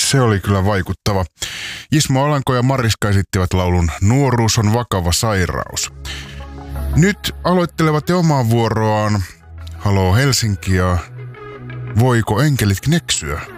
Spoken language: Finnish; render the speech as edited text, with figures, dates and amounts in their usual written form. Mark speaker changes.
Speaker 1: Se oli kyllä vaikuttava. Ismo Alanko ja Mariska esittivät laulun Nuoruus on vakava sairaus. Nyt aloittelevat jo omaa vuoroaan Haloo Helsinki ja Voiko enkelit kneksyä?